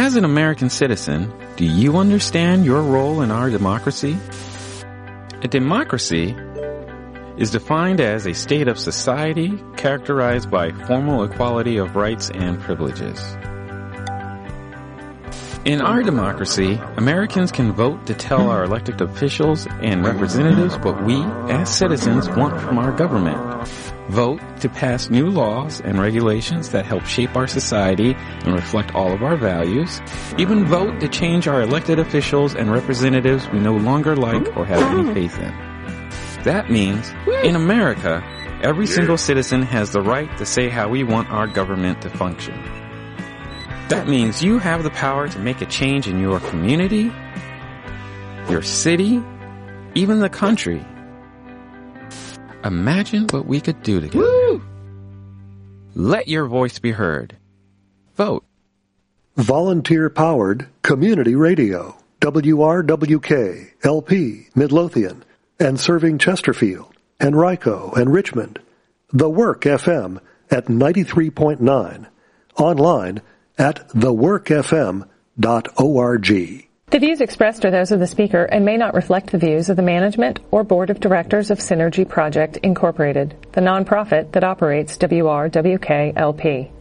As an American citizen, do you understand your role in our democracy? A democracy is defined as a state of society characterized by formal equality of rights and privileges. In our democracy, Americans can vote to tell our elected officials and representatives what we, as citizens, want from our government. Vote to pass new laws and regulations that help shape our society and reflect all of our values. Even vote to change our elected officials and representatives we no longer like or have any faith in. That means, in America, every single citizen has the right to say how we want our government to function. That means you have the power to make a change in your community, your city, even the country. Imagine what we could do together. Woo! Let your voice be heard. Vote. Volunteer-powered community radio. WRWK, LP, Midlothian, and serving Chesterfield, Henrico, and Richmond. The Work FM at 93.9. Online at theworkfm.org. The views expressed are those of the speaker and may not reflect the views of the management or board of directors of Synergy Project Incorporated, the nonprofit that operates WRWK-LP.